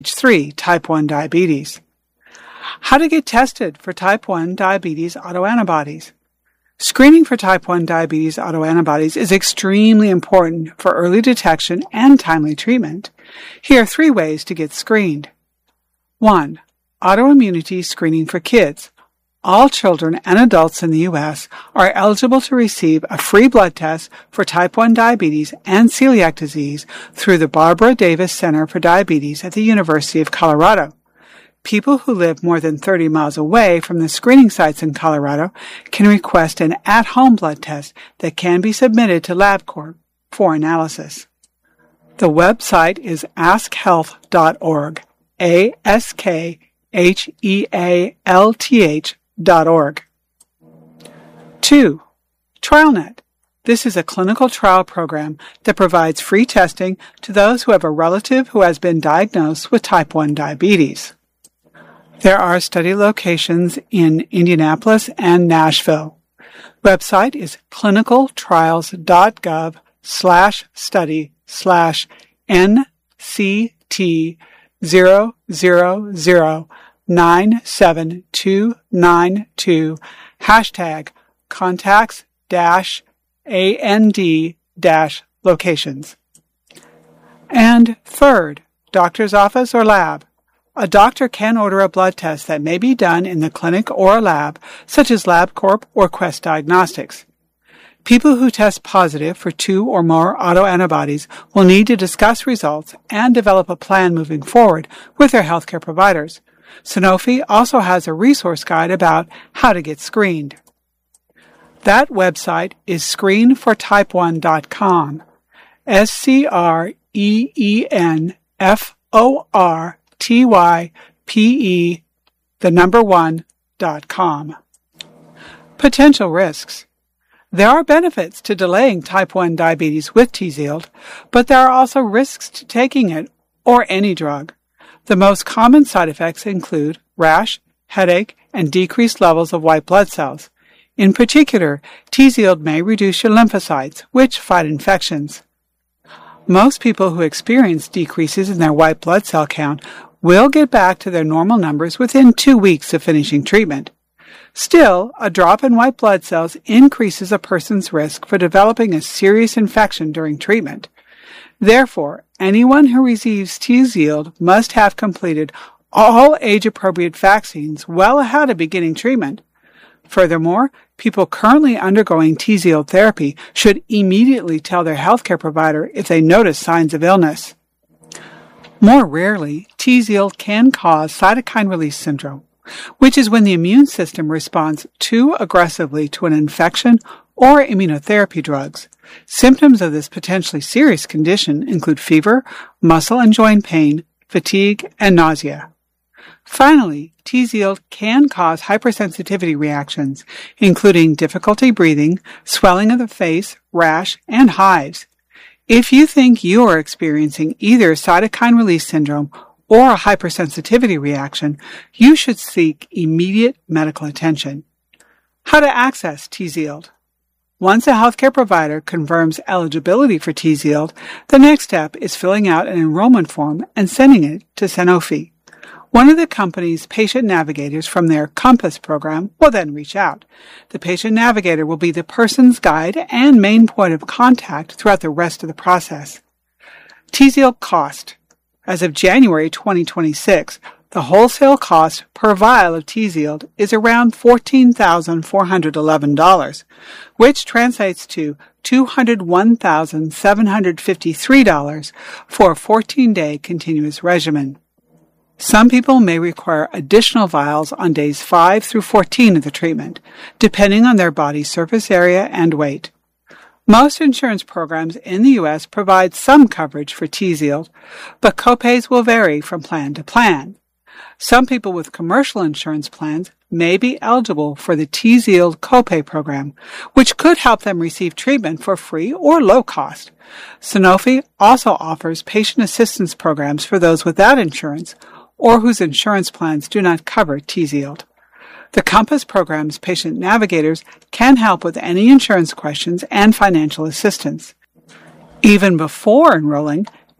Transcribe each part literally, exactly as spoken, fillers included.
three. Type one diabetes. How to get tested for type one diabetes autoantibodies. Screening for type one diabetes autoantibodies is extremely important for early detection and timely treatment. Here are three ways to get screened. one. Autoimmunity screening for kids. All children and adults in the U S are eligible to receive a free blood test for type one diabetes and celiac disease through the Barbara Davis Center for Diabetes at the University of Colorado. People who live more than thirty miles away from the screening sites in Colorado can request an at-home blood test that can be submitted to LabCorp for analysis. The website is ask health dot org, A S K H E A L T H dot org. two. TrialNet. This is a clinical trial program that provides free testing to those who have a relative who has been diagnosed with type one diabetes. There are study locations in Indianapolis and Nashville. Website is clinicaltrials.gov slash study slash NCT zero zero zero nine seven two nine two hashtag contacts dash and dash locations. And third, doctor's office or lab. A doctor can order a blood test that may be done in the clinic or a lab, such as LabCorp or Quest Diagnostics. People who test positive for two or more autoantibodies will need to discuss results and develop a plan moving forward with their healthcare providers. Sanofi also has a resource guide about how to get screened. That website is screen for type one dot com, S C R E E N F O R T Y P E, the number one, dot com. Potential risks. There are benefits to delaying type one diabetes with Tzield, but there are also risks to taking it or any drug. The most common side effects include rash, headache, and decreased levels of white blood cells. In particular, Tzield may reduce your lymphocytes, which fight infections. Most people who experience decreases in their white blood cell count will get back to their normal numbers within two weeks of finishing treatment. Still, a drop in white blood cells increases a person's risk for developing a serious infection during treatment. Therefore, anyone who receives Tzield must have completed all age-appropriate vaccines well ahead of beginning treatment. Furthermore, people currently undergoing Tzield therapy should immediately tell their healthcare provider if they notice signs of illness. More rarely, Tzield can cause cytokine release syndrome, which is when the immune system responds too aggressively to an infection or immunotherapy drugs. Symptoms of this potentially serious condition include fever, muscle and joint pain, fatigue, and nausea. Finally, Tzield can cause hypersensitivity reactions, including difficulty breathing, swelling of the face, rash, and hives. If you think you are experiencing either cytokine release syndrome or a hypersensitivity reaction, you should seek immediate medical attention. How to access Tzield. Once a healthcare provider confirms eligibility for Tzield, the next step is filling out an enrollment form and sending it to Sanofi. One of the company's patient navigators from their COMPASS program will then reach out. The patient navigator will be the person's guide and main point of contact throughout the rest of the process. Tzield cost. As of January twenty twenty-six, the wholesale cost per vial of Tzield is around fourteen thousand four hundred eleven dollars, which translates to two hundred one thousand seven hundred fifty-three dollars for a fourteen-day continuous regimen. Some people may require additional vials on days five through fourteen of the treatment, depending on their body surface area and weight. Most insurance programs in the U S provide some coverage for Tzield, but copays will vary from plan to plan. Some people with commercial insurance plans may be eligible for the Tzield copay program, which could help them receive treatment for free or low cost. Sanofi also offers patient assistance programs for those without insurance or whose insurance plans do not cover Tzield. The COMPASS program's patient navigators can help with any insurance questions and financial assistance. Even before enrolling,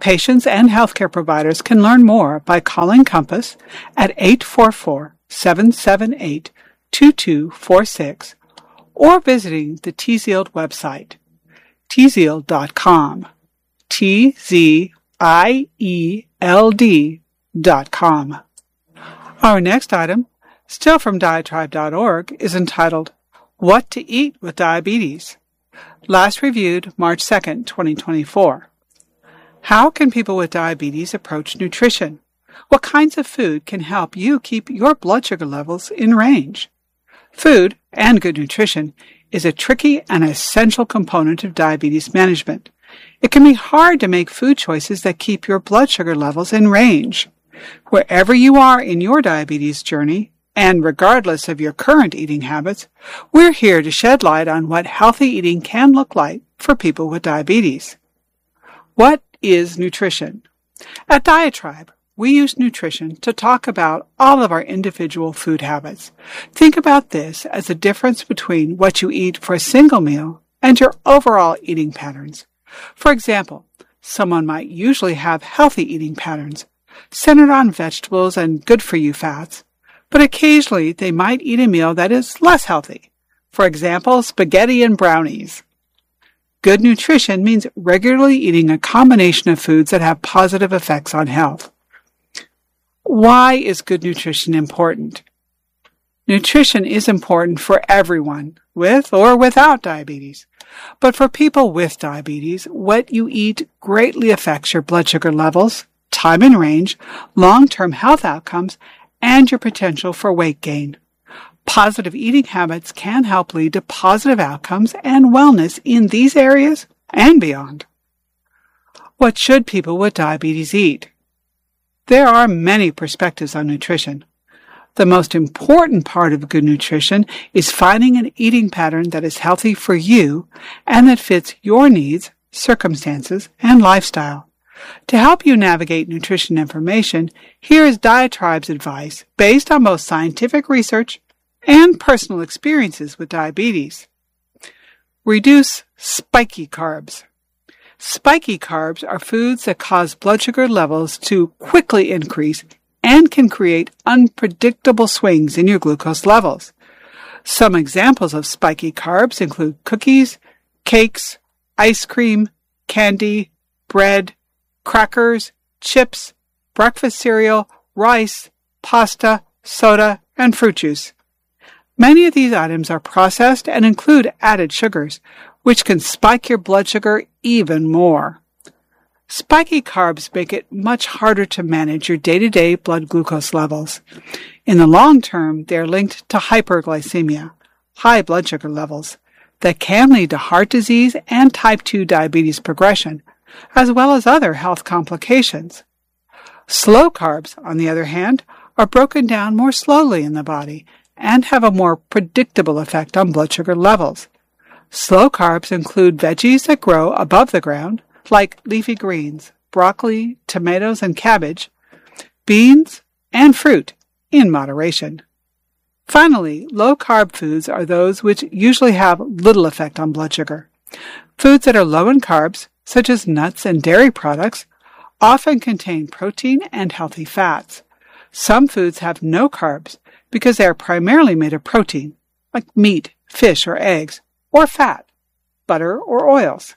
Patients and healthcare providers can learn more by calling Compass at eight four four, seven seven eight, two two four six or visiting the Tzield website, tzield dot com, T Z I E L D dot com. Our next item, still from diatribe dot org, is entitled, What to Eat with Diabetes, last reviewed March second, twenty twenty-four. How can people with diabetes approach nutrition? What kinds of food can help you keep your blood sugar levels in range? Food, and good nutrition, is a tricky and essential component of diabetes management. It can be hard to make food choices that keep your blood sugar levels in range. Wherever you are in your diabetes journey, and regardless of your current eating habits, we're here to shed light on what healthy eating can look like for people with diabetes. What is nutrition? At Diatribe, we use nutrition to talk about all of our individual food habits. Think about this as a difference between what you eat for a single meal and your overall eating patterns. For example, someone might usually have healthy eating patterns, centered on vegetables and good-for-you fats, but occasionally they might eat a meal that is less healthy. For example, spaghetti and brownies. Good nutrition means regularly eating a combination of foods that have positive effects on health. Why is good nutrition important? Nutrition is important for everyone, with or without diabetes. But for people with diabetes, what you eat greatly affects your blood sugar levels, time in range, long-term health outcomes, and your potential for weight gain. Positive eating habits can help lead to positive outcomes and wellness in these areas and beyond. What should people with diabetes eat? There are many perspectives on nutrition. The most important part of good nutrition is finding an eating pattern that is healthy for you and that fits your needs, circumstances, and lifestyle. To help you navigate nutrition information, here is Diatribe's advice based on both scientific research and personal experiences with diabetes. Reduce spiky carbs. Spiky carbs are foods that cause blood sugar levels to quickly increase and can create unpredictable swings in your glucose levels. Some examples of spiky carbs include cookies, cakes, ice cream, candy, bread, crackers, chips, breakfast cereal, rice, pasta, soda, and fruit juice. Many of these items are processed and include added sugars, which can spike your blood sugar even more. Spiky carbs make it much harder to manage your day-to-day blood glucose levels. In the long term, they are linked to hyperglycemia, high blood sugar levels, that can lead to heart disease and type two diabetes progression, as well as other health complications. Slow carbs, on the other hand, are broken down more slowly in the body and have a more predictable effect on blood sugar levels. Slow carbs include veggies that grow above the ground, like leafy greens, broccoli, tomatoes, and cabbage, beans, and fruit, in moderation. Finally, low-carb foods are those which usually have little effect on blood sugar. Foods that are low in carbs, such as nuts and dairy products, often contain protein and healthy fats. Some foods have no carbs because they are primarily made of protein, like meat, fish, or eggs, or fat, butter, or oils.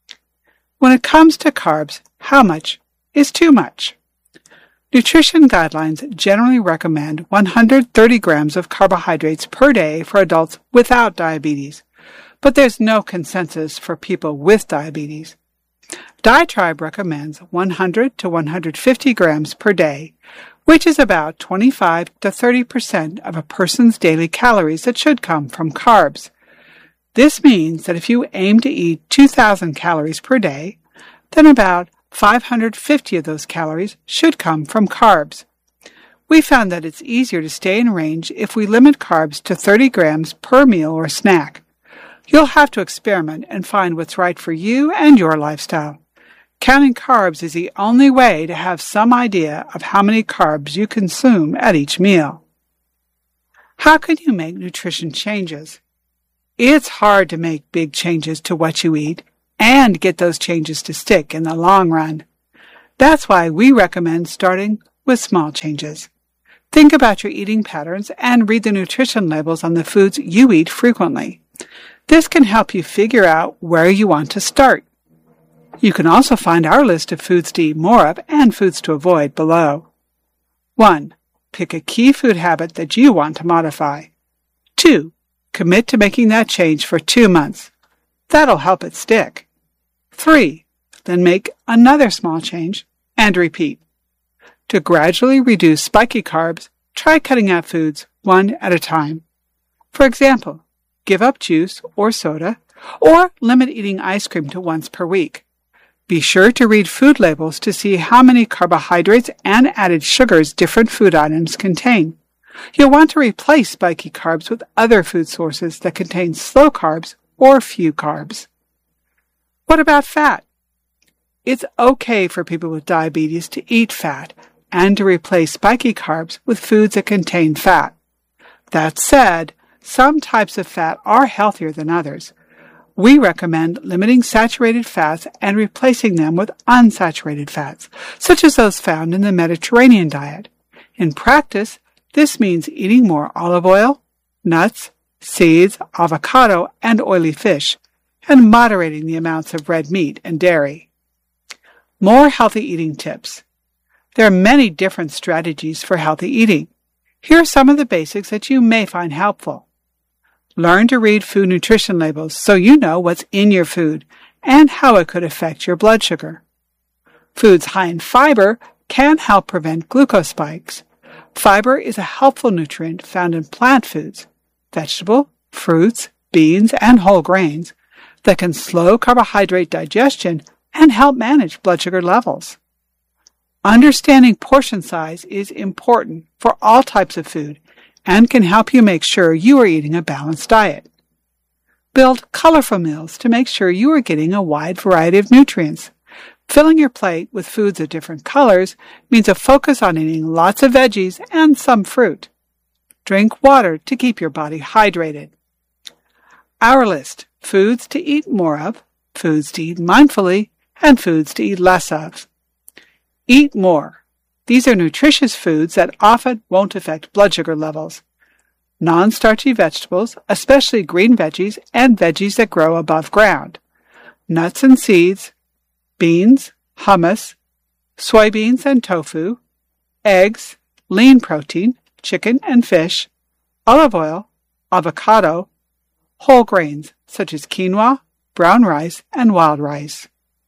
When it comes to carbs, how much is too much? Nutrition guidelines generally recommend one hundred thirty grams of carbohydrates per day for adults without diabetes, but there's no consensus for people with diabetes. Diatribe recommends one hundred to one hundred fifty grams per day, which is about twenty-five to thirty percent of a person's daily calories that should come from carbs. This means that if you aim to eat two thousand calories per day, then about five hundred fifty of those calories should come from carbs. We found that it's easier to stay in range if we limit carbs to thirty grams per meal or snack. You'll have to experiment and find what's right for you and your lifestyle. Counting carbs is the only way to have some idea of how many carbs you consume at each meal. How can you make nutrition changes? It's hard to make big changes to what you eat and get those changes to stick in the long run. That's why we recommend starting with small changes. Think about your eating patterns and read the nutrition labels on the foods you eat frequently. This can help you figure out where you want to start. You can also find our list of foods to eat more of and foods to avoid below. one. Pick a key food habit that you want to modify. two. Commit to making that change for two months. That'll help it stick. three. Then make another small change and repeat. To gradually reduce spiky carbs, try cutting out foods one at a time. For example, give up juice or soda, or limit eating ice cream to once per week. Be sure to read food labels to see how many carbohydrates and added sugars different food items contain. You'll want to replace spiky carbs with other food sources that contain slow carbs or few carbs. What about fat? It's okay for people with diabetes to eat fat and to replace spiky carbs with foods that contain fat. That said, some types of fat are healthier than others. We recommend limiting saturated fats and replacing them with unsaturated fats, such as those found in the Mediterranean diet. In practice, this means eating more olive oil, nuts, seeds, avocado, and oily fish, and moderating the amounts of red meat and dairy. More healthy eating tips. There are many different strategies for healthy eating. Here are some of the basics that you may find helpful. Learn to read food nutrition labels so you know what's in your food and how it could affect your blood sugar. Foods high in fiber can help prevent glucose spikes. Fiber is a helpful nutrient found in plant foods, vegetable, fruits, beans, and whole grains that can slow carbohydrate digestion and help manage blood sugar levels. Understanding portion size is important for all types of food and can help you make sure you are eating a balanced diet. Build colorful meals to make sure you are getting a wide variety of nutrients. Filling your plate with foods of different colors means a focus on eating lots of veggies and some fruit. Drink water to keep your body hydrated. Our list: foods to eat more of, foods to eat mindfully, and foods to eat less of. Eat more. These are nutritious foods that often won't affect blood sugar levels. Non-starchy vegetables, especially green veggies and veggies that grow above ground. Nuts and seeds, beans, hummus, soybeans and tofu, eggs, lean protein, chicken and fish, olive oil, avocado, whole grains such as quinoa, brown rice, and wild rice.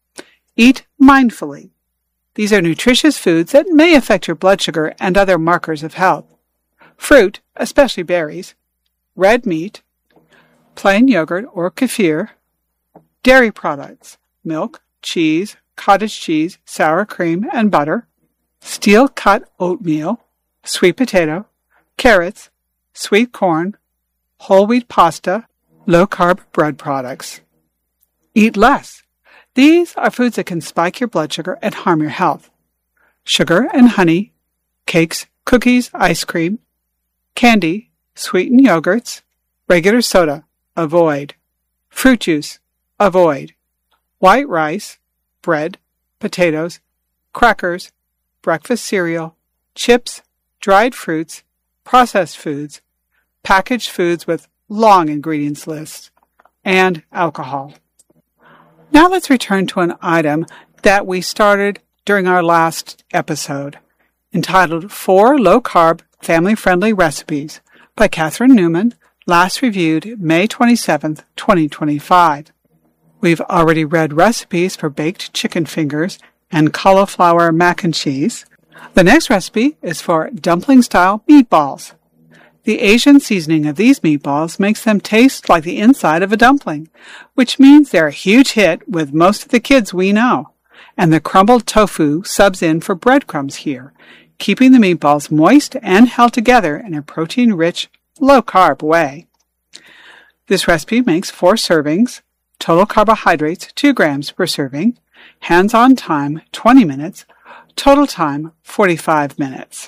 Eat mindfully. These are nutritious foods that may affect your blood sugar and other markers of health. Fruit, especially berries, red meat, plain yogurt or kefir, dairy products, milk, cheese, cottage cheese, sour cream, and butter, steel-cut oatmeal, sweet potato, carrots, sweet corn, whole wheat pasta, low-carb bread products. Eat less. These are foods that can spike your blood sugar and harm your health. Sugar and honey, cakes, cookies, ice cream, candy, sweetened yogurts, regular soda, avoid. Fruit juice, avoid. White rice, bread, potatoes, crackers, breakfast cereal, chips, dried fruits, processed foods, packaged foods with long ingredients lists, and alcohol. Now let's return to an item that we started during our last episode, entitled Four Low-Carb Family-Friendly Recipes by Catherine Newman, last reviewed May twenty-seventh, twenty twenty-five. We've already read recipes for baked chicken fingers and cauliflower mac and cheese. The next recipe is for dumpling-style meatballs. The Asian seasoning of these meatballs makes them taste like the inside of a dumpling, which means they're a huge hit with most of the kids we know. And the crumbled tofu subs in for breadcrumbs here, keeping the meatballs moist and held together in a protein-rich, low-carb way. This recipe makes four servings, total carbohydrates two grams per serving, hands-on time twenty minutes, total time forty-five minutes.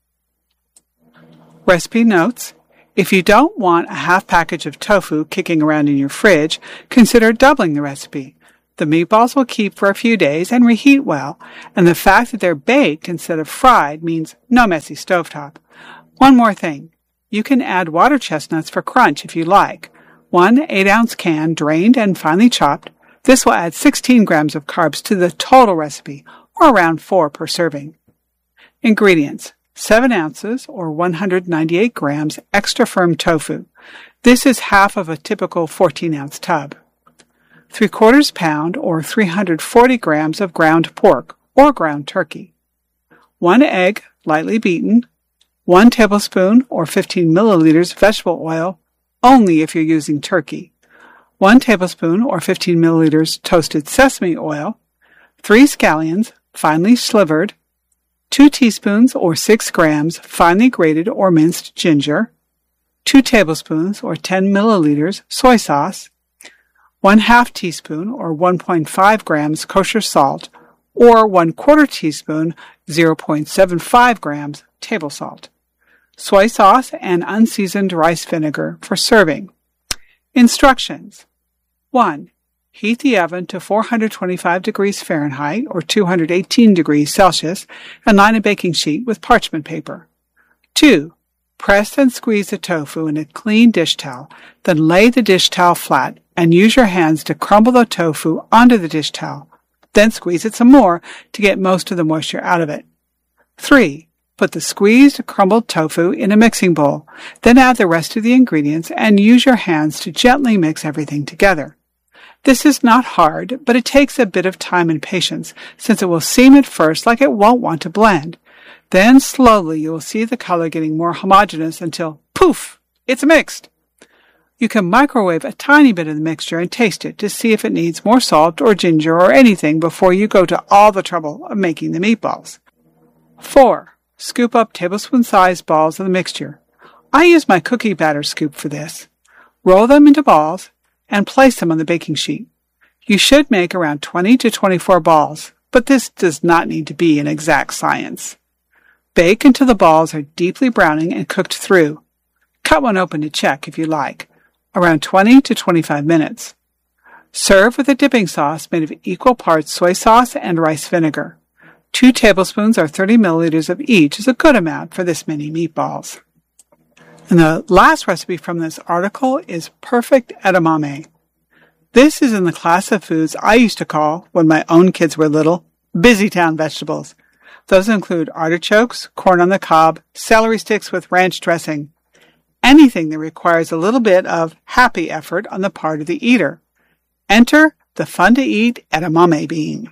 Recipe notes: if you don't want a half package of tofu kicking around in your fridge, consider doubling the recipe. The meatballs will keep for a few days and reheat well, and the fact that they're baked instead of fried means no messy stovetop. One more thing. You can add water chestnuts for crunch if you like. One eight-ounce can drained and finely chopped. This will add sixteen grams of carbs to the total recipe, or around four per serving. Ingredients. seven ounces, or one hundred ninety-eight grams, extra firm tofu. This is half of a typical fourteen-ounce tub. three quarters pound, or three hundred forty grams of ground pork, or ground turkey. One egg, lightly beaten. One tablespoon, or fifteen milliliters, vegetable oil, only if you're using turkey. One tablespoon, or fifteen milliliters, toasted sesame oil. Three scallions, finely slivered. Two teaspoons, or six grams, finely grated or minced ginger. Two tablespoons, or ten milliliters, soy sauce. One half teaspoon, or one point five grams, kosher salt, or one quarter teaspoon, zero point seven five grams, table salt. Soy sauce and unseasoned rice vinegar for serving. Instructions. one. Heat the oven to four hundred twenty-five degrees Fahrenheit or two hundred eighteen degrees Celsius and line a baking sheet with parchment paper. two. Press and squeeze the tofu in a clean dish towel, then lay the dish towel flat and use your hands to crumble the tofu onto the dish towel. Then squeeze it some more to get most of the moisture out of it. three. Put the squeezed, crumbled tofu in a mixing bowl. Then add the rest of the ingredients and use your hands to gently mix everything together. This is not hard, but it takes a bit of time and patience, since it will seem at first like it won't want to blend. Then slowly you will see the color getting more homogeneous until, poof, it's mixed. You can microwave a tiny bit of the mixture and taste it to see if it needs more salt or ginger or anything before you go to all the trouble of making the meatballs. four. Scoop up tablespoon-sized balls of the mixture. I use my cookie batter scoop for this. Roll them into balls and place them on the baking sheet. You should make around twenty to twenty-four balls, but this does not need to be an exact science. Bake until the balls are deeply browning and cooked through. Cut one open to check if you like. Around twenty to twenty-five minutes. Serve with a dipping sauce made of equal parts soy sauce and rice vinegar. Two tablespoons or thirty milliliters of each is a good amount for this many meatballs. And the last recipe from this article is perfect edamame. This is in the class of foods I used to call, when my own kids were little, busy town vegetables. Those include artichokes, corn on the cob, celery sticks with ranch dressing. Anything that requires a little bit of happy effort on the part of the eater. Enter the fun-to-eat edamame bean.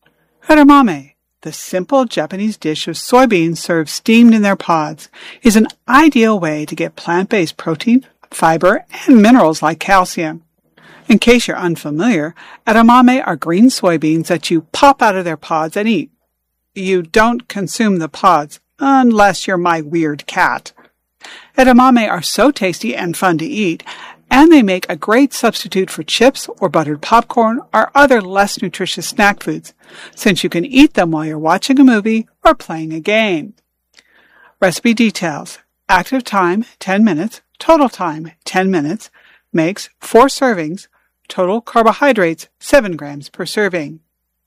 Edamame, the simple Japanese dish of soybeans served steamed in their pods, is an ideal way to get plant-based protein, fiber, and minerals like calcium. In case you're unfamiliar, edamame are green soybeans that you pop out of their pods and eat. You don't consume the pods, unless you're my weird cat. Edamame are so tasty and fun to eat, and they make a great substitute for chips or buttered popcorn or other less nutritious snack foods, since you can eat them while you're watching a movie or playing a game. Recipe details. Active time, ten minutes. Total time, ten minutes. Makes four servings. Total carbohydrates, seven grams per serving.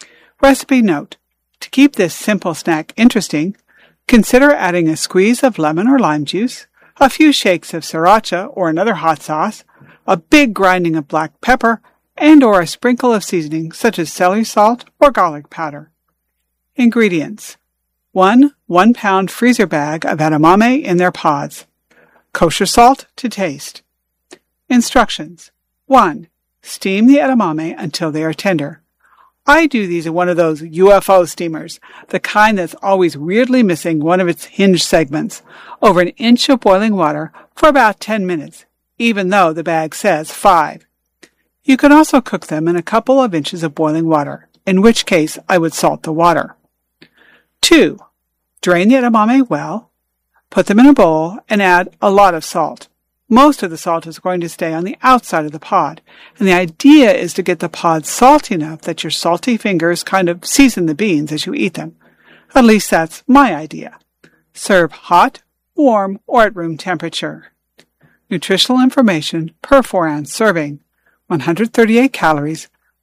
Recipe note. To keep this simple snack interesting, consider adding a squeeze of lemon or lime juice, a few shakes of sriracha or another hot sauce, a big grinding of black pepper, and or a sprinkle of seasoning such as celery salt or garlic powder. Ingredients. One one-pound freezer bag of edamame in their pods. Kosher salt to taste. Instructions. one. Steam the edamame until they are tender. I do these in one of those U F O steamers, the kind that's always weirdly missing one of its hinge segments, over an inch of boiling water for about ten minutes, even though the bag says five. You can also cook them in a couple of inches of boiling water, in which case I would salt the water. two. Drain the edamame well, put them in a bowl, and add a lot of salt. Most of the salt is going to stay on the outside of the pod, and the idea is to get the pod salty enough that your salty fingers kind of season the beans as you eat them. At least that's my idea. Serve hot, warm, or at room temperature. Nutritional information per four ounce serving. one hundred thirty-eight calories,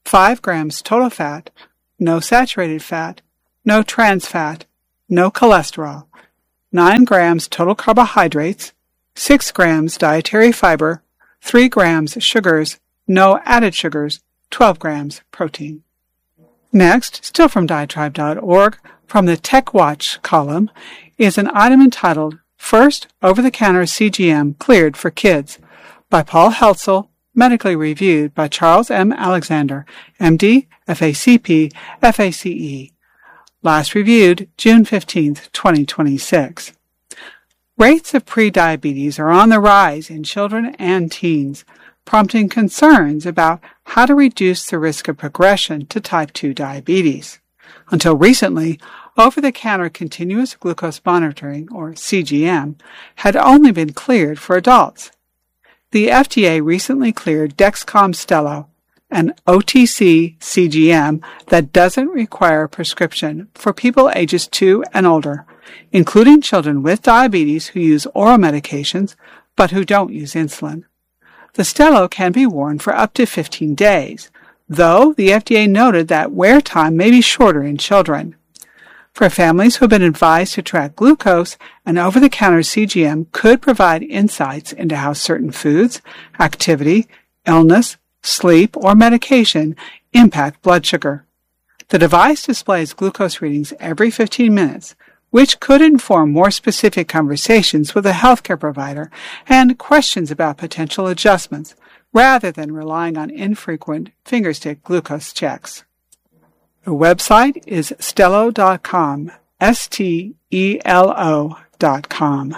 five grams total fat, no saturated fat, no trans fat, no cholesterol, nine grams total carbohydrates, six grams dietary fiber, three grams sugars, no added sugars, twelve grams protein. Next, still from diatribe dot org, from the Tech Watch column, is an item entitled First Over-the-Counter C G M Cleared for Kids by Paul Heltzel, medically reviewed by Charles M. Alexander, M D, F A C P, F A C E. Last reviewed June fifteenth, twenty twenty-six. Rates of prediabetes are on the rise in children and teens, prompting concerns about how to reduce the risk of progression to type two diabetes. Until recently, over-the-counter continuous glucose monitoring, or C G M, had only been cleared for adults. The F D A recently cleared Dexcom Stelo, an O T C C G M that doesn't require a prescription for people ages two and older, including children with diabetes who use oral medications but who don't use insulin. The Stelo can be worn for up to fifteen days, though the F D A noted that wear time may be shorter in children. For families who have been advised to track glucose, an over-the-counter C G M could provide insights into how certain foods, activity, illness, sleep, or medication impact blood sugar. The device displays glucose readings every fifteen minutes, which could inform more specific conversations with a healthcare provider and questions about potential adjustments, rather than relying on infrequent fingerstick glucose checks. The website is stelo dot com, S T E L O dot com.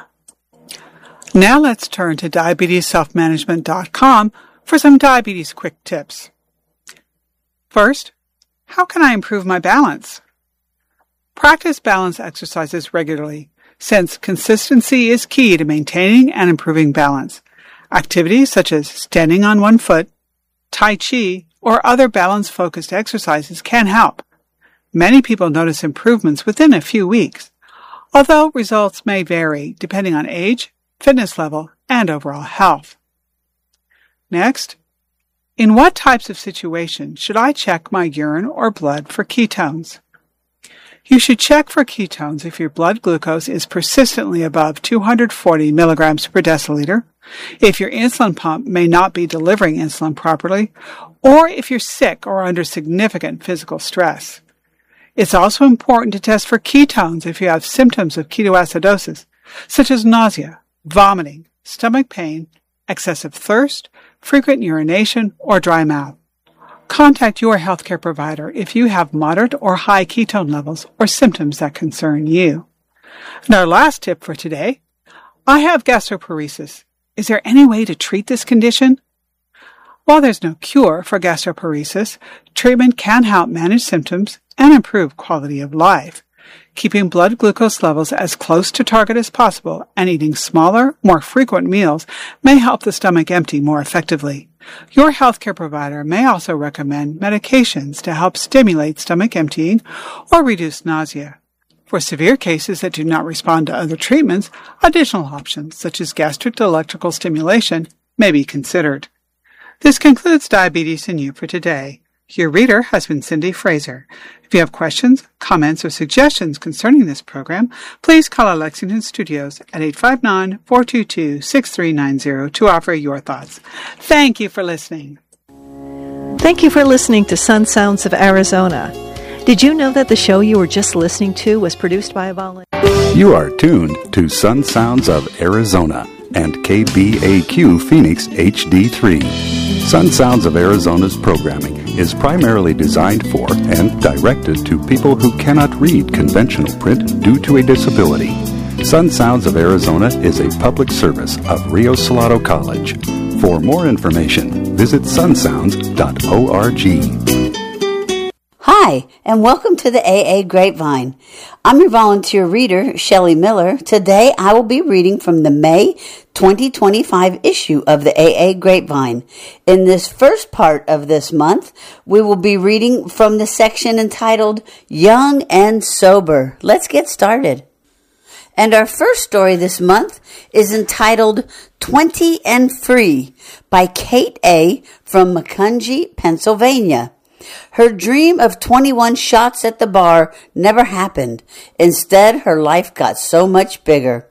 Now let's turn to diabetes self management dot com for some diabetes quick tips. First, how can I improve my balance? Practice balance exercises regularly, since consistency is key to maintaining and improving balance. Activities such as standing on one foot, Tai Chi, or other balance-focused exercises can help. Many people notice improvements within a few weeks, although results may vary depending on age, fitness level, and overall health. Next, in what types of situations should I check my urine or blood for ketones? You should check for ketones if your blood glucose is persistently above two hundred forty milligrams per deciliter, if your insulin pump may not be delivering insulin properly, or if you're sick or under significant physical stress. It's also important to test for ketones if you have symptoms of ketoacidosis, such as nausea, vomiting, stomach pain, excessive thirst, frequent urination, or dry mouth. Contact your healthcare provider if you have moderate or high ketone levels or symptoms that concern you. And our last tip for today, I have gastroparesis. Is there any way to treat this condition? While there's no cure for gastroparesis, treatment can help manage symptoms and improve quality of life. Keeping blood glucose levels as close to target as possible and eating smaller, more frequent meals may help the stomach empty more effectively. Your healthcare provider may also recommend medications to help stimulate stomach emptying or reduce nausea. For severe cases that do not respond to other treatments, additional options such as gastric electrical stimulation may be considered. This concludes Diabetes and You for today. Your reader has been Cindy Fraser. If you have questions, comments, or suggestions concerning this program, please call our Lexington studios at eight five nine, four two two, six three nine zero to offer your thoughts. Thank you for listening. Thank you for listening to Sun Sounds of Arizona. Did you know that the show you were just listening to was produced by a volunteer? You are tuned to Sun Sounds of Arizona and K B A Q Phoenix H D three. Sun Sounds of Arizona's programming is primarily designed for and directed to people who cannot read conventional print due to a disability. Sun Sounds of Arizona is a public service of Rio Salado College. For more information, visit sun sounds dot org. Hi, and welcome to the A A Grapevine. I'm your volunteer reader, Shelley Miller. Today I will be reading from the May twenty twenty-five issue of the A A Grapevine. In this first part of this month, we will be reading from the section entitled Young and Sober. Let's get started. And our first story this month is entitled twenty and Free by Kate A. from Macungie, Pennsylvania. Her dream of twenty-one shots at the bar never happened. Instead, her life got so much bigger.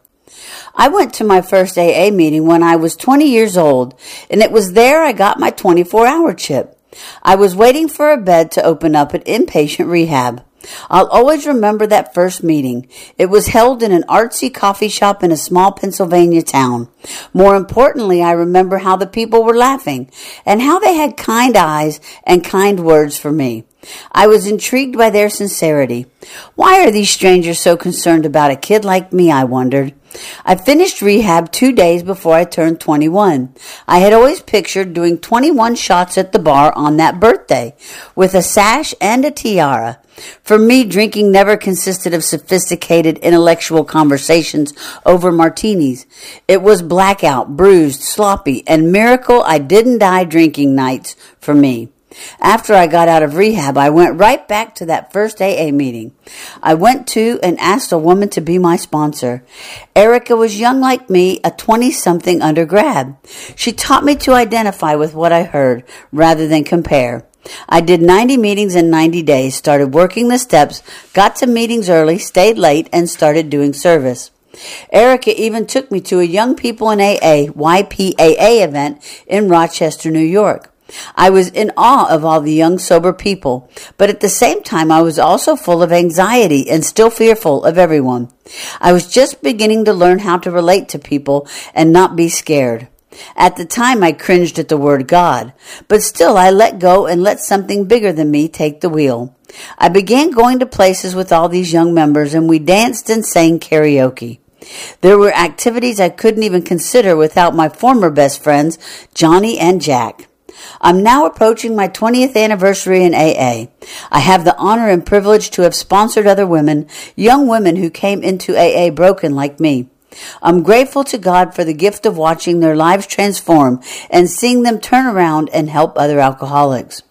I went to my first A A meeting when I was twenty years old, and it was there I got my twenty-four hour chip. I was waiting for a bed to open up at inpatient rehab. I'll always remember that first meeting. It was held in an artsy coffee shop in a small Pennsylvania town. More importantly, I remember how the people were laughing and how they had kind eyes and kind words for me. I was intrigued by their sincerity. Why are these strangers so concerned about a kid like me, I wondered. I finished rehab two days before I turned twenty-one. I had always pictured doing twenty-one shots at the bar on that birthday, with a sash and a tiara. For me, drinking never consisted of sophisticated intellectual conversations over martinis. It was blackout, bruised, sloppy, and miracle I didn't die drinking nights for me. After I got out of rehab, I went right back to that first A A meeting. I went to and asked a woman to be my sponsor. Erica was young like me, a twenty-something undergrad. She taught me to identify with what I heard rather than compare. I did ninety meetings in ninety days, started working the steps, got to meetings early, stayed late, and started doing service. Erica even took me to a Young People in A A, Y P A A event in Rochester, New York. I was in awe of all the young, sober people, but at the same time I was also full of anxiety and still fearful of everyone. I was just beginning to learn how to relate to people and not be scared. At the time I cringed at the word God, but still I let go and let something bigger than me take the wheel. I began going to places with all these young members, and we danced and sang karaoke. There were activities I couldn't even consider without my former best friends, Johnny and Jack. I'm now approaching my twentieth anniversary in A A. I have the honor and privilege to have sponsored other women, young women who came into A A broken like me. I'm grateful to God for the gift of watching their lives transform and seeing them turn around and help other alcoholics.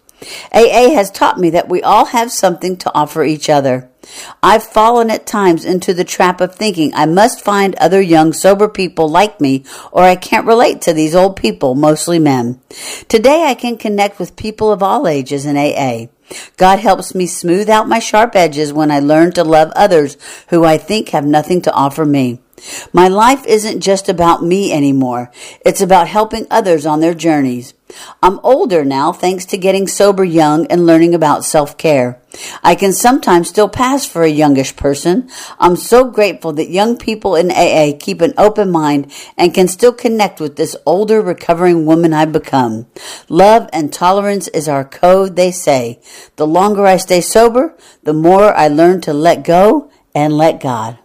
A A has taught me that we all have something to offer each other. I've fallen at times into the trap of thinking I must find other young, sober people like me, or I can't relate to these old people, mostly men. Today I can connect with people of all ages in A A. God helps me smooth out my sharp edges when I learn to love others who I think have nothing to offer me. My life isn't just about me anymore. It's about helping others on their journeys. I'm older now thanks to getting sober young and learning about self-care. I can sometimes still pass for a youngish person. I'm so grateful that young people in A A keep an open mind and can still connect with this older recovering woman I've become. Love and tolerance is our code, they say. The longer I stay sober, the more I learn to let go and let God.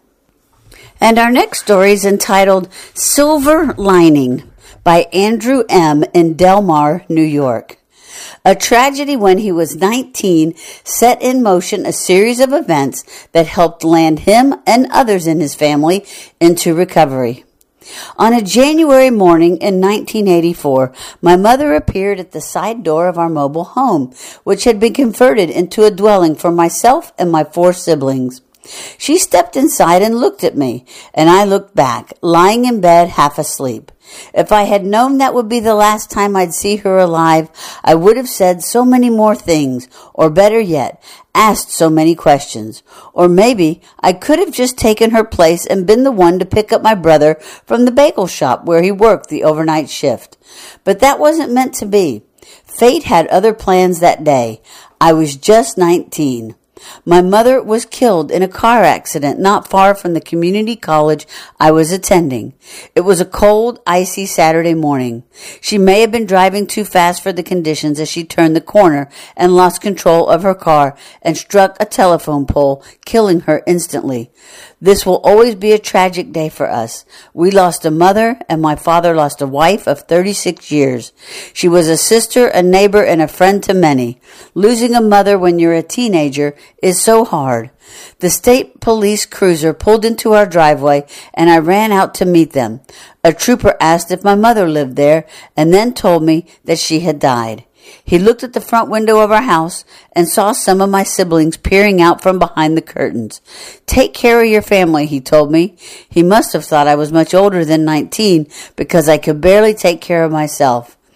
And our next story is entitled Silver Lining by Andrew M. in Del Mar, New York. A tragedy when he was nineteen set in motion a series of events that helped land him and others in his family into recovery. On a January morning in nineteen eighty-four, my mother appeared at the side door of our mobile home, which had been converted into a dwelling for myself and my four siblings. She stepped inside and looked at me, and I looked back, lying in bed half asleep. If I had known that would be the last time I'd see her alive, I would have said so many more things, or better yet, asked so many questions. Or maybe I could have just taken her place and been the one to pick up my brother from the bagel shop where he worked the overnight shift. But that wasn't meant to be. Fate had other plans that day. I was just nineteen. My mother was killed in a car accident not far from the community college I was attending. It was a cold, icy Saturday morning. She may have been driving too fast for the conditions as she turned the corner and lost control of her car and struck a telephone pole, killing her instantly. This will always be a tragic day for us. We lost a mother, and my father lost a wife of thirty-six years. She was a sister, a neighbor, and a friend to many. Losing a mother when you're a teenager is so hard. The state police cruiser pulled into our driveway, and I ran out to meet them. A trooper asked if my mother lived there, and then told me that she had died. He looked at the front window of our house and saw some of my siblings peering out from behind the curtains. "Take care of your family," he told me. He must have thought I was much older than nineteen because I could barely take care of myself.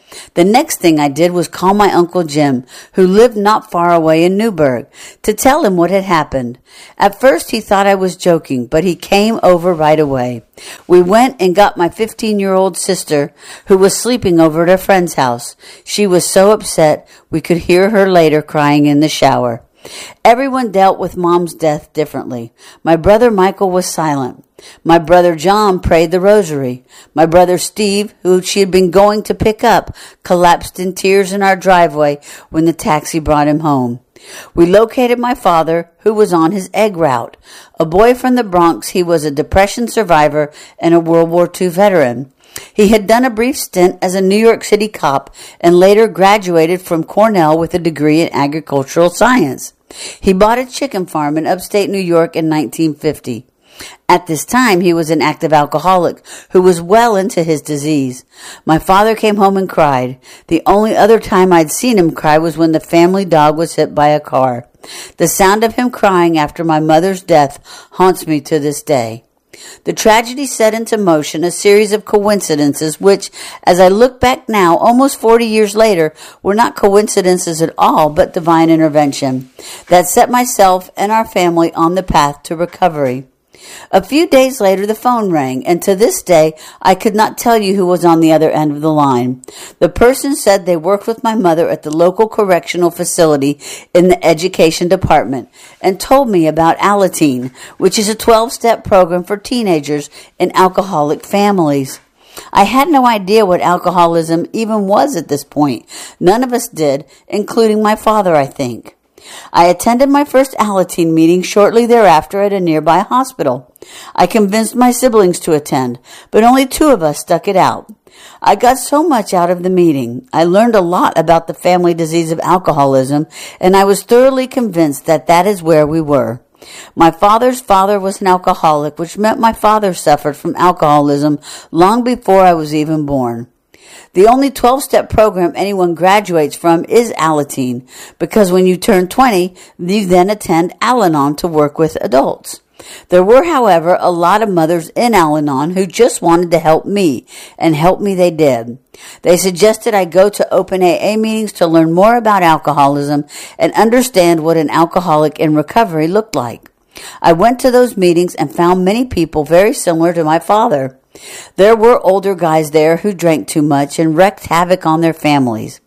The next thing I did was call my Uncle Jim, who lived not far away in Newburgh, to tell him what had happened. At first he thought I was joking, but he came over right away. We went and got my fifteen-year-old sister, who was sleeping over at a friend's house. She was so upset we could hear her later crying in the shower. Everyone dealt with Mom's death differently. My brother Michael was silent. My brother John prayed the rosary. My brother Steve, who she had been going to pick up, collapsed in tears in our driveway when the taxi brought him home. We located my father, who was on his egg route. A boy from the Bronx, he was a Depression survivor and a World War Two veteran. He had done a brief stint as a New York City cop and later graduated from Cornell with a degree in agricultural science. He bought a chicken farm in upstate New York in nineteen fifty. At this time, he was an active alcoholic who was well into his disease. My father came home and cried. The only other time I'd seen him cry was when the family dog was hit by a car. The sound of him crying after my mother's death haunts me to this day. The tragedy set into motion a series of coincidences which, as I look back now, almost forty years later, were not coincidences at all, but divine intervention that set myself and our family on the path to recovery. A few days later, the phone rang, and to this day, I could not tell you who was on the other end of the line. The person said they worked with my mother at the local correctional facility in the education department and told me about Alateen, which is a twelve-step program for teenagers in alcoholic families. I had no idea what alcoholism even was at this point. None of us did, including my father, I think. I attended my first Alateen meeting shortly thereafter at a nearby hospital. I convinced my siblings to attend, but only two of us stuck it out. I got so much out of the meeting. I learned a lot about the family disease of alcoholism, and I was thoroughly convinced that that is where we were. My father's father was an alcoholic, which meant my father suffered from alcoholism long before I was even born. The only twelve-step program anyone graduates from is Alateen, because when you turn twenty, you then attend Al-Anon to work with adults. There were, however, a lot of mothers in Al-Anon who just wanted to help me, and help me they did. They suggested I go to open A A meetings to learn more about alcoholism and understand what an alcoholic in recovery looked like. I went to those meetings and found many people very similar to my father. There were older guys there who drank too much and wreaked havoc on their families.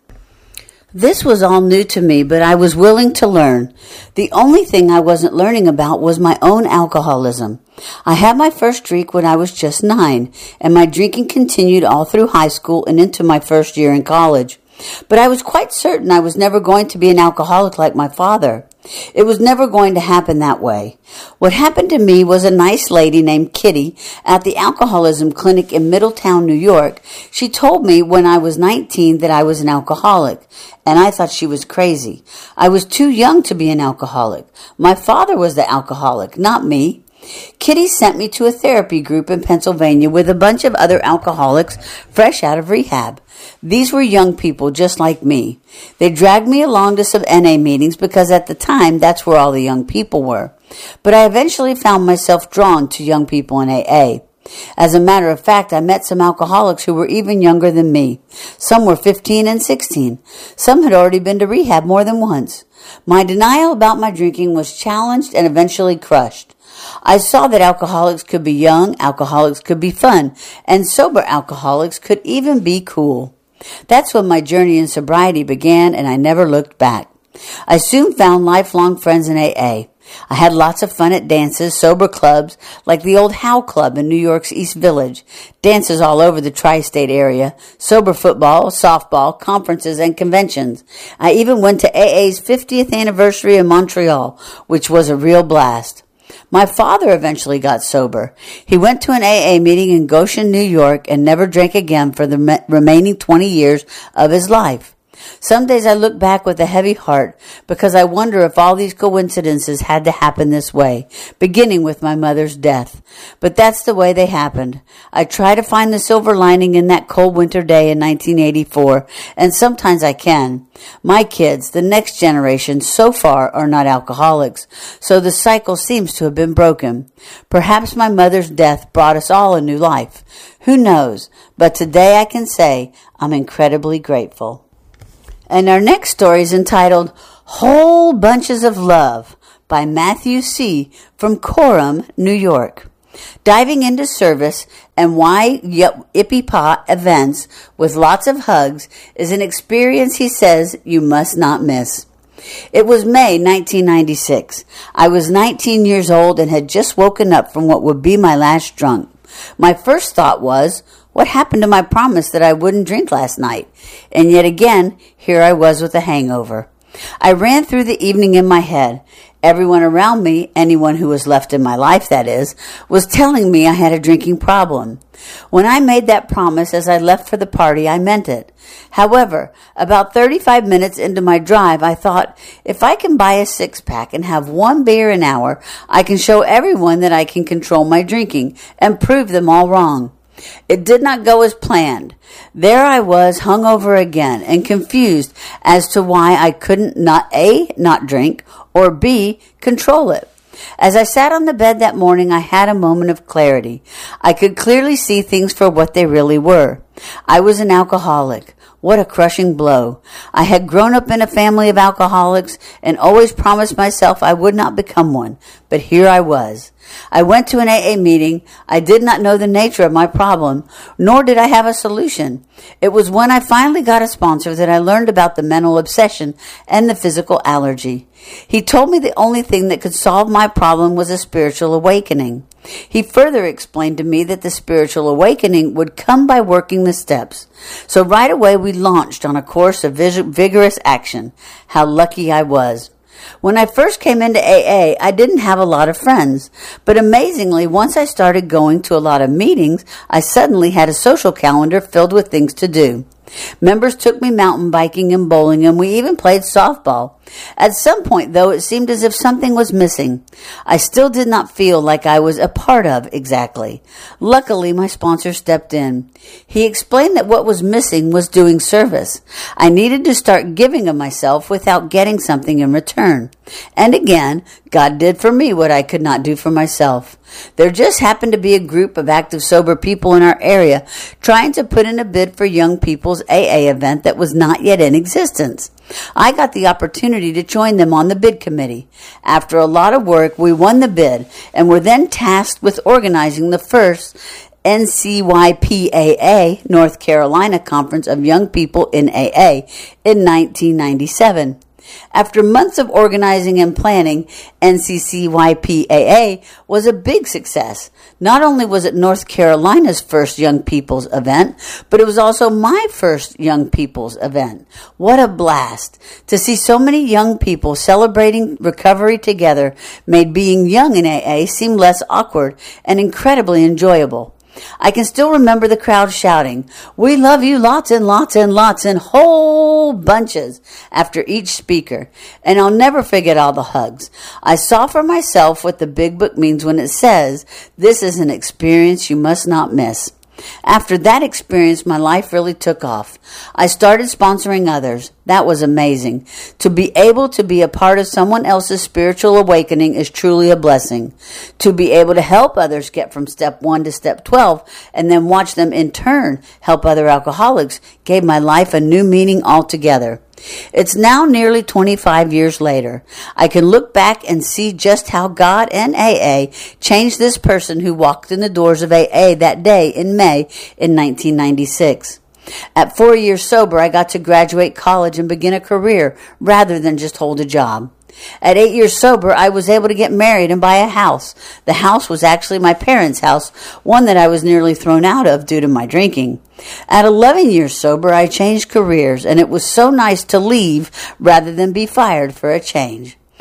This was all new to me, but I was willing to learn. The only thing I wasn't learning about was my own alcoholism. I had my first drink when I was just nine, and my drinking continued all through high school and into my first year in college. But I was quite certain I was never going to be an alcoholic like my father. It was never going to happen that way. What happened to me was a nice lady named Kitty at the alcoholism clinic in Middletown, New York. She told me when I was nineteen that I was an alcoholic, and I thought she was crazy. I was too young to be an alcoholic. My father was the alcoholic, not me. Kitty sent me to a therapy group in Pennsylvania with a bunch of other alcoholics fresh out of rehab. These were young people just like me. They dragged me along to some N A meetings because at the time that's where all the young people were. But I eventually found myself drawn to young people in A A. As a matter of fact, I met some alcoholics who were even younger than me. Some were fifteen and sixteen. Some had already been to rehab more than once. My denial about my drinking was challenged and eventually crushed. I saw that alcoholics could be young, alcoholics could be fun, and sober alcoholics could even be cool. That's when my journey in sobriety began, and I never looked back. I soon found lifelong friends in A A. I had lots of fun at dances, sober clubs, like the old Howe Club in New York's East Village, dances all over the tri-state area, sober football, softball, conferences, and conventions. I even went to A A's fiftieth anniversary in Montreal, which was a real blast. My father eventually got sober. He went to an A A meeting in Goshen, New York, and never drank again for the remaining twenty years of his life. Some days I look back with a heavy heart because I wonder if all these coincidences had to happen this way, beginning with my mother's death. But that's the way they happened. I try to find the silver lining in that cold winter day in nineteen eighty-four, and sometimes I can. My kids, the next generation, so far are not alcoholics, so the cycle seems to have been broken. Perhaps my mother's death brought us all a new life. Who knows? But today I can say I'm incredibly grateful. And our next story is entitled Whole Bunches of Love by Matthew C. from Coram, New York. Diving into service and why Ippy events with lots of hugs is an experience he says you must not miss. It was May nineteen ninety-six. I was nineteen years old and had just woken up from what would be my last drunk. My first thought was, what happened to my promise that I wouldn't drink last night? And yet again, here I was with a hangover. I ran through the evening in my head. Everyone around me, anyone who was left in my life, that is, was telling me I had a drinking problem. When I made that promise as I left for the party, I meant it. However, about thirty-five minutes into my drive, I thought, if I can buy a six-pack and have one beer an hour, I can show everyone that I can control my drinking and prove them all wrong. It did not go as planned. There I was, hungover again, and confused as to why I couldn't not A, not drink, or B, control it. As I sat on the bed that morning, I had a moment of clarity. I could clearly see things for what they really were. I was an alcoholic. What a crushing blow. I had grown up in a family of alcoholics and always promised myself I would not become one. But here I was. I went to an A A meeting. I did not know the nature of my problem, nor did I have a solution. It was when I finally got a sponsor that I learned about the mental obsession and the physical allergy. He told me the only thing that could solve my problem was a spiritual awakening. He further explained to me that the spiritual awakening would come by working the steps. So right away we launched on a course of vigorous action. How lucky I was. When I first came into A A, I didn't have a lot of friends. But amazingly, once I started going to a lot of meetings, I suddenly had a social calendar filled with things to do. Members took me mountain biking and bowling, and we even played softball. At some point, though, it seemed as if something was missing. I still did not feel like I was a part of exactly. Luckily, my sponsor stepped in. He explained that what was missing was doing service. I needed to start giving of myself without getting something in return. And again, God did for me what I could not do for myself. There just happened to be a group of active sober people in our area trying to put in a bid for young people's A A event that was not yet in existence. I got the opportunity to join them on the bid committee. After a lot of work, we won the bid and were then tasked with organizing the first N C Y P A A, North Carolina Conference of Young People in A A, in nineteen ninety-seven. After months of organizing and planning, N C C Y P A A was a big success. Not only was it North Carolina's first Young People's event, but it was also my first Young People's event. What a blast! To see so many young people celebrating recovery together made being young in A A seem less awkward and incredibly enjoyable. I can still remember the crowd shouting, "We love you lots and lots and lots," in whole bunches after each speaker. And I'll never forget all the hugs. I saw for myself what the big book means when it says, this is an experience you must not miss. After that experience, my life really took off. I started sponsoring others. That was amazing. To be able to be a part of someone else's spiritual awakening is truly a blessing. To be able to help others get from step one to step twelve and then watch them in turn help other alcoholics gave my life a new meaning altogether. It's now nearly twenty-five years later. I can look back and see just how God and A A changed this person who walked in the doors of A A that day in May in nineteen ninety-six. At four years sober, I got to graduate college and begin a career rather than just hold a job. At eight years sober, I was able to get married and buy a house. The house was actually my parents' house, one that I was nearly thrown out of due to my drinking. At eleven years sober, I changed careers, and it was so nice to leave rather than be fired for a change.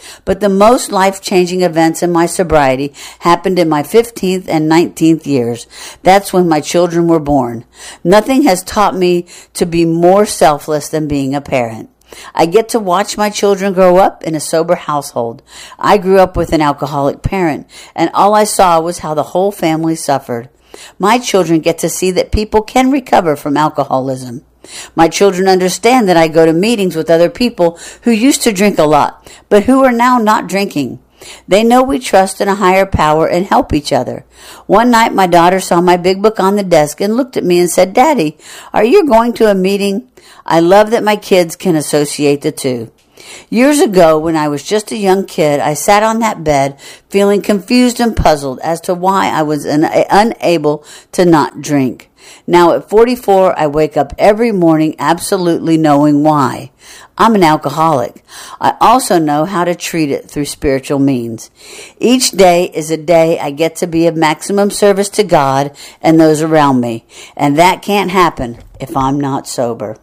But the most life-changing events in my sobriety happened in my fifteenth and nineteenth years. That's when my children were born. Nothing has taught me to be more selfless than being a parent. I get to watch my children grow up in a sober household. I grew up with an alcoholic parent, and all I saw was how the whole family suffered. My children get to see that people can recover from alcoholism. My children understand that I go to meetings with other people who used to drink a lot, but who are now not drinking. They know we trust in a higher power and help each other. One night my daughter saw my big book on the desk and looked at me and said, "Daddy, are you going to a meeting?" I love that my kids can associate the two. Years ago, when I was just a young kid, I sat on that bed feeling confused and puzzled as to why I was un- unable to not drink. Now at forty-four, I wake up every morning absolutely knowing why. I'm an alcoholic. I also know how to treat it through spiritual means. Each day is a day I get to be of maximum service to God and those around me, and that can't happen if I'm not sober.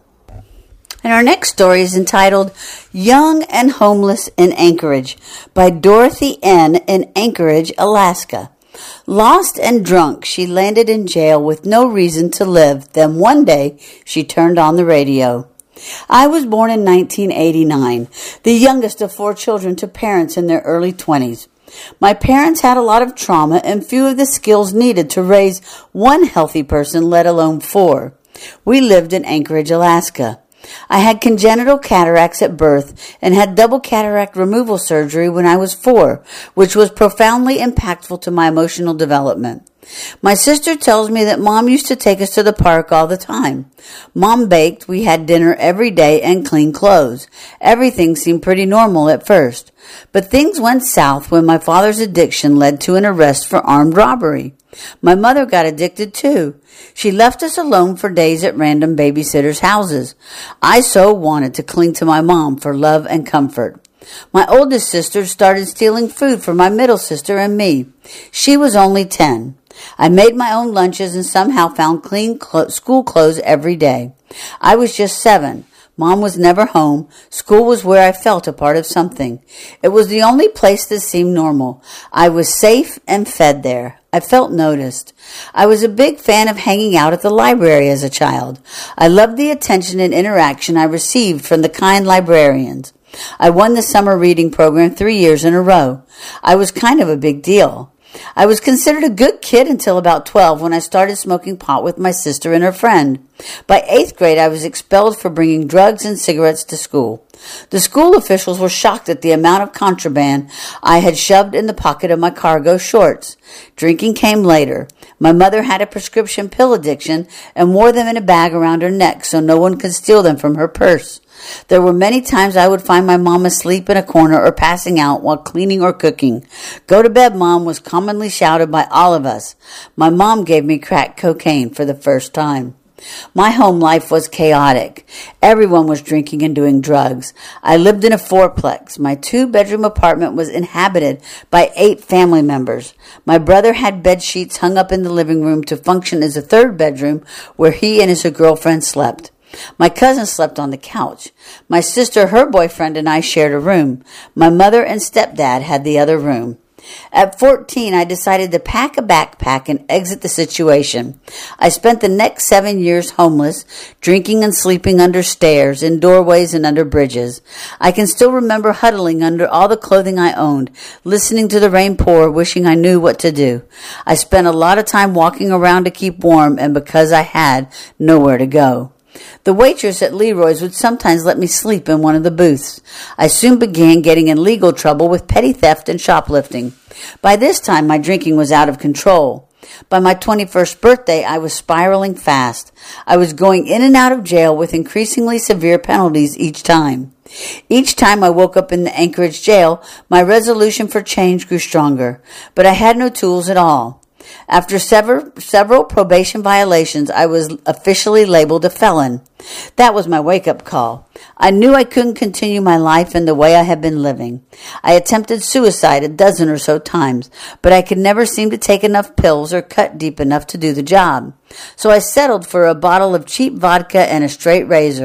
And our next story is entitled Young and Homeless in Anchorage by Dorothy N. in Anchorage, Alaska. Lost and drunk, she landed in jail with no reason to live. Then one day, she turned on the radio. I was born in nineteen eighty-nine, the youngest of four children to parents in their early twenties. My parents had a lot of trauma and few of the skills needed to raise one healthy person, let alone four. We lived in Anchorage, Alaska. I had congenital cataracts at birth and had double cataract removal surgery when I was four, which was profoundly impactful to my emotional development. My sister tells me that Mom used to take us to the park all the time. Mom baked, we had dinner every day, and clean clothes. Everything seemed pretty normal at first. But things went south when my father's addiction led to an arrest for armed robbery. My mother got addicted too. She left us alone for days at random babysitters' houses. I so wanted to cling to my mom for love and comfort. My oldest sister started stealing food for my middle sister and me. She was only ten. I made my own lunches and somehow found clean clo- school clothes every day. I was just seven. Mom was never home. School was where I felt a part of something. It was the only place that seemed normal. I was safe and fed there. I felt noticed. I was a big fan of hanging out at the library as a child. I loved the attention and interaction I received from the kind librarians. I won the summer reading program three years in a row. I was kind of a big deal. I was considered a good kid until about twelve when I started smoking pot with my sister and her friend. By eighth grade, I was expelled for bringing drugs and cigarettes to school. The school officials were shocked at the amount of contraband I had shoved in the pocket of my cargo shorts. Drinking came later. My mother had a prescription pill addiction and wore them in a bag around her neck so no one could steal them from her purse. There were many times I would find my mom asleep in a corner or passing out while cleaning or cooking. "Go to bed, Mom," was commonly shouted by all of us. My mom gave me crack cocaine for the first time. My home life was chaotic. Everyone was drinking and doing drugs. I lived in a fourplex. My two-bedroom apartment was inhabited by eight family members. My brother had bed sheets hung up in the living room to function as a third bedroom where he and his girlfriend slept. My cousin slept on the couch. My sister, her boyfriend, and I shared a room. My mother and stepdad had the other room. At fourteen, I decided to pack a backpack and exit the situation. I spent the next seven years homeless, drinking and sleeping under stairs, in doorways, and under bridges. I can still remember huddling under all the clothing I owned, listening to the rain pour, wishing I knew what to do. I spent a lot of time walking around to keep warm, and because I had nowhere to go. The waitress at Leroy's would sometimes let me sleep in one of the booths. I soon began getting in legal trouble with petty theft and shoplifting. By this time, my drinking was out of control. By my twenty-first birthday, I was spiraling fast. I was going in and out of jail with increasingly severe penalties each time. Each time I woke up in the Anchorage jail, my resolution for change grew stronger, but I had no tools at all. After several, several probation violations, I was officially labeled a felon. That was my wake-up call. I knew I couldn't continue my life in the way I had been living. I attempted suicide a dozen or so times, but I could never seem to take enough pills or cut deep enough to do the job. So I settled for a bottle of cheap vodka and a straight razor.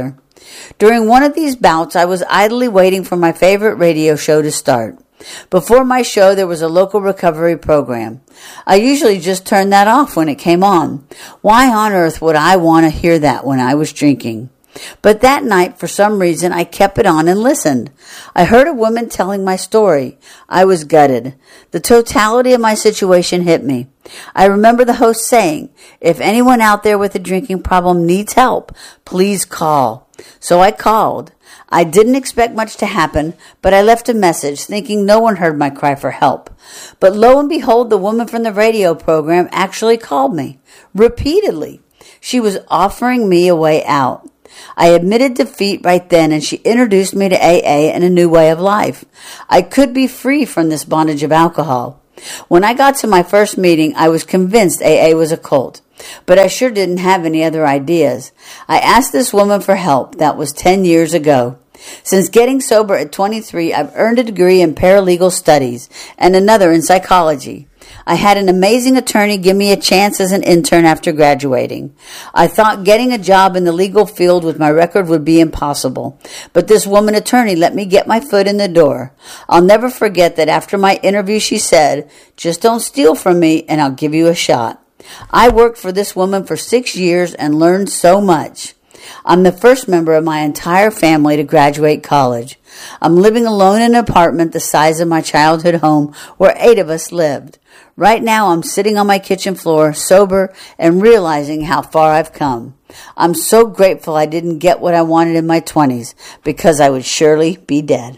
During one of these bouts, I was idly waiting for my favorite radio show to start. Before my show, there was a local recovery program. I usually just turned that off when it came on. Why on earth would I want to hear that when I was drinking? But that night, for some reason, I kept it on and listened. I heard a woman telling my story. I was gutted. The totality of my situation hit me. I remember the host saying, "If anyone out there with a drinking problem needs help, please call." So I called. I didn't expect much to happen, but I left a message thinking no one heard my cry for help. But lo and behold, the woman from the radio program actually called me. Repeatedly. She was offering me a way out. I admitted defeat right then, and she introduced me to A A and a new way of life. I could be free from this bondage of alcohol. When I got to my first meeting, I was convinced A A was a cult, but I sure didn't have any other ideas. I asked this woman for help. That was ten years ago. Since getting sober at twenty-three, I've earned a degree in paralegal studies and another in psychology. I had an amazing attorney give me a chance as an intern after graduating. I thought getting a job in the legal field with my record would be impossible, but this woman attorney let me get my foot in the door. I'll never forget that after my interview she said, "Just don't steal from me and I'll give you a shot." I worked for this woman for six years and learned so much. I'm the first member of my entire family to graduate college. I'm living alone in an apartment the size of my childhood home where eight of us lived. Right now, I'm sitting on my kitchen floor, sober, and realizing how far I've come. I'm so grateful I didn't get what I wanted in my twenties, because I would surely be dead.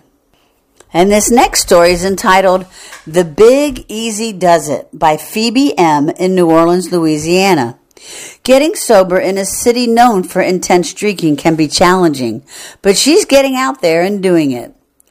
And this next story is entitled, "The Big Easy Does It" by Phoebe M. in New Orleans, Louisiana. Getting sober in a city known for intense drinking can be challenging, but she's getting out there and doing it.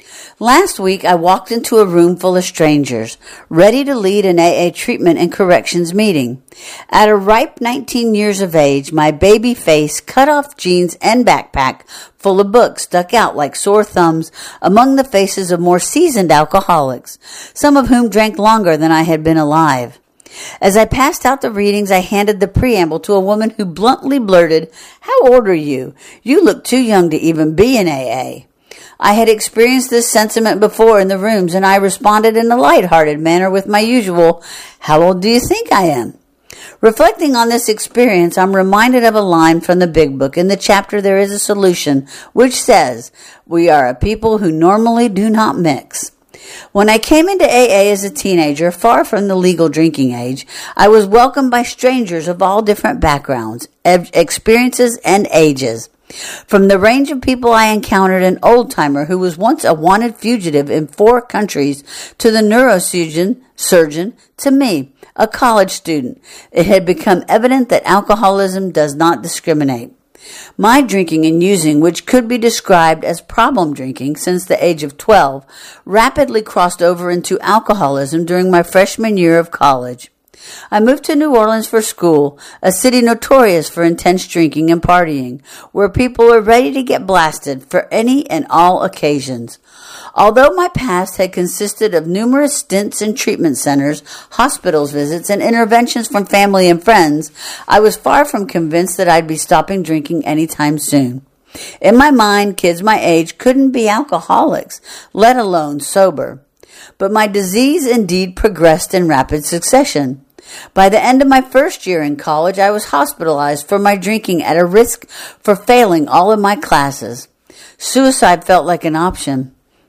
Last week, I walked into a room full of strangers, ready to lead an A A treatment and corrections meeting. At a ripe nineteen years of age, my baby face, cut-off jeans, and backpack full of books stuck out like sore thumbs among the faces of more seasoned alcoholics, some of whom drank longer than I had been alive. As I passed out the readings, I handed the preamble to a woman who bluntly blurted, "How old are you? You look too young to even be in A A." I had experienced this sentiment before in the rooms, and I responded in a light-hearted manner with my usual, "How old do you think I am?" Reflecting on this experience, I'm reminded of a line from the Big Book in the chapter There Is a Solution, which says, "We are a people who normally do not mix." When I came into A A as a teenager, far from the legal drinking age, I was welcomed by strangers of all different backgrounds, experiences, and ages. From the range of people I encountered, an old-timer who was once a wanted fugitive in four countries, to the neurosurgeon, surgeon, to me, a college student, it had become evident that alcoholism does not discriminate. My drinking and using, which could be described as problem drinking since the age of twelve, rapidly crossed over into alcoholism during my freshman year of college. I moved to New Orleans for school, a city notorious for intense drinking and partying, where people are ready to get blasted for any and all occasions. Although my past had consisted of numerous stints in treatment centers, hospitals visits, and interventions from family and friends, I was far from convinced that I'd be stopping drinking anytime soon. In my mind, kids my age couldn't be alcoholics, let alone sober. But my disease indeed progressed in rapid succession. By the end of my first year in college, I was hospitalized for my drinking at a risk for failing all of my classes. Suicide felt like an option.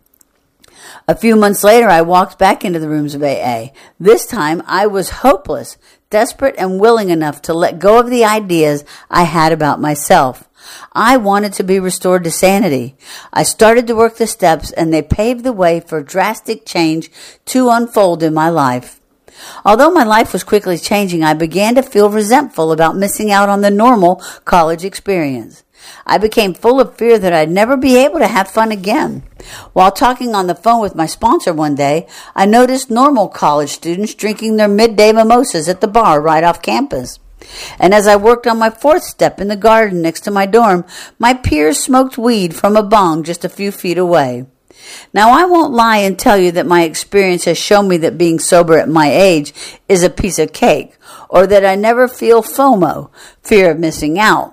A few months later, I walked back into the rooms of A A. This time, I was hopeless, desperate, and willing enough to let go of the ideas I had about myself. I wanted to be restored to sanity. I started to work the steps, and they paved the way for drastic change to unfold in my life. Although my life was quickly changing, I began to feel resentful about missing out on the normal college experience. I became full of fear that I'd never be able to have fun again. While talking on the phone with my sponsor one day, I noticed normal college students drinking their midday mimosas at the bar right off campus. And as I worked on my fourth step in the garden next to my dorm, my peers smoked weed from a bong just a few feet away. Now, I won't lie and tell you that my experience has shown me that being sober at my age is a piece of cake, or that I never feel FOMO, fear of missing out.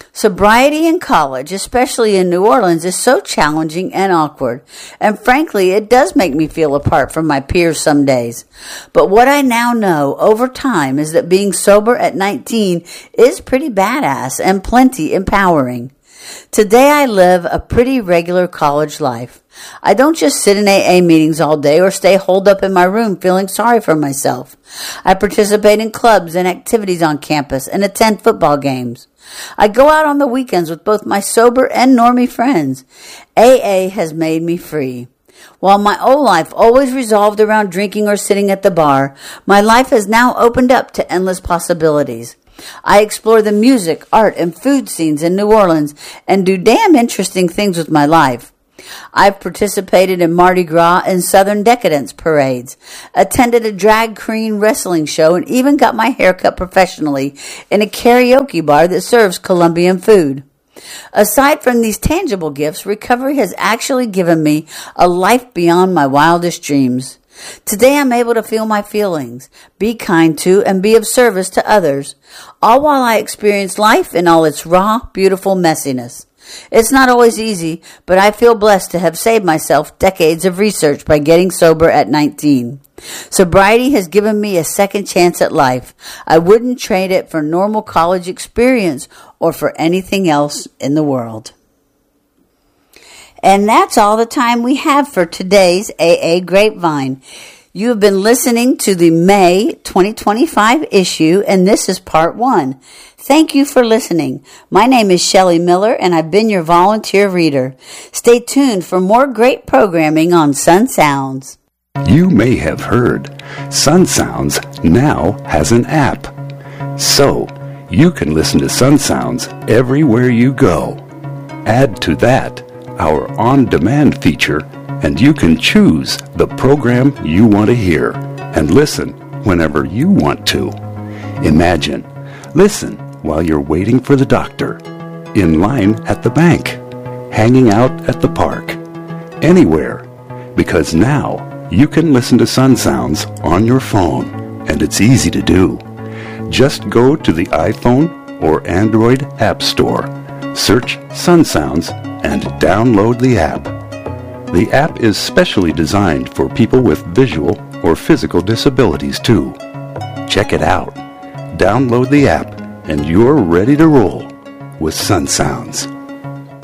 Sobriety in college, especially in New Orleans, is so challenging and awkward, and frankly, it does make me feel apart from my peers some days. But what I now know over time is that being sober at nineteen is pretty badass and plenty empowering. Today I live a pretty regular college life. I don't just sit in A A meetings all day or stay holed up in my room feeling sorry for myself. I participate in clubs and activities on campus and attend football games. I go out on the weekends with both my sober and normie friends. A A has made me free. While my old life always revolved around drinking or sitting at the bar, my life has now opened up to endless possibilities. I explore the music, art, and food scenes in New Orleans and do damn interesting things with my life. I've participated in Mardi Gras and Southern Decadence parades, attended a drag queen wrestling show, and even got my hair cut professionally in a karaoke bar that serves Colombian food. Aside from these tangible gifts, recovery has actually given me a life beyond my wildest dreams. Today I'm able to feel my feelings, be kind to, and be of service to others, all while I experience life in all its raw, beautiful messiness. It's not always easy, but I feel blessed to have saved myself decades of research by getting sober at nineteen. Sobriety has given me a second chance at life. I wouldn't trade it for normal college experience or for anything else in the world. And that's all the time we have for today's A A Grapevine. You have been listening to the May twenty twenty-five issue, and this is part one. Thank you for listening. My name is Shelley Miller, and I've been your volunteer reader. Stay tuned for more great programming on Sun Sounds. You may have heard Sun Sounds now has an app. So, you can listen to Sun Sounds everywhere you go. Add to that our on-demand feature, and you can choose the program you want to hear and listen whenever you want to. Imagine, listen while you're waiting for the doctor, in line at the bank, hanging out at the park, anywhere, because now you can listen to Sun Sounds on your phone, and it's easy to do. Just go to the iPhone or Android App Store, search Sun Sounds, and download the app. The app is specially designed for people with visual or physical disabilities too. Check it out. Download the app and you're ready to roll with Sun Sounds.